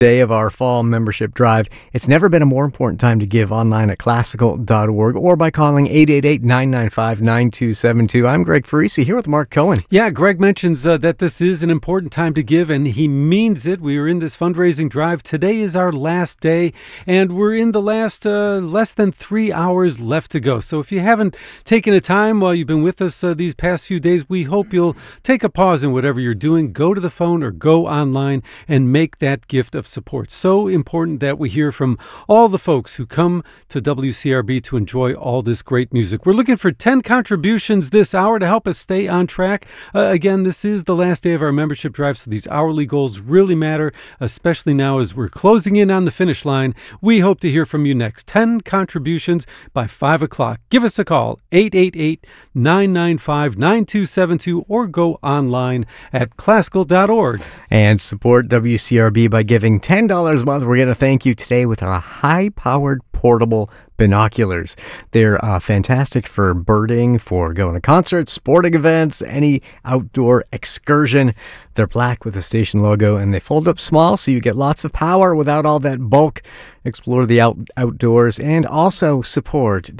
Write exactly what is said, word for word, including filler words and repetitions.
Day of our fall membership drive. It's never been a more important time to give online at classical dot org or by calling eight eight eight, nine nine five, nine two seven two. I'm Greg Farisi here with Mark Cohen. Yeah, Greg mentions uh, that this is an important time to give, and he means it. We are in this fundraising drive. Today is our last day, and we're in the last uh, less than three hours left to go. So if you haven't taken a time while you've been with us uh, these past few days, we hope you'll take a pause in whatever you're doing. Go to the phone or go online and make that gift of support. So important that we hear from all the folks who come to W C R B to enjoy all this great music. We're looking for ten contributions this hour to help us stay on track. Uh, again, this is the last day of our membership drive, so these hourly goals really matter, especially now as we're closing in on the finish line. We hope to hear from you next. ten contributions by five o'clock. Give us a call, eight eight eight, nine nine five, nine two seven two, or go online at classical dot org. And support W C R B by giving ten dollars a month. We're going to thank you today with our high-powered portable binoculars. They're uh, fantastic for birding, for going to concerts, sporting events, any outdoor excursion. They're black with the station logo, and they fold up small so you get lots of power without all that bulk. Explore the out- outdoors and also support